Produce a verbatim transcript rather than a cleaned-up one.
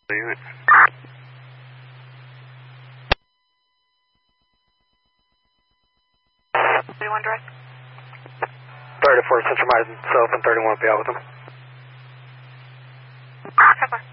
Unit. thirty-one direct. thirty-four, Central myself and thirty-one will be out with them. Pepper.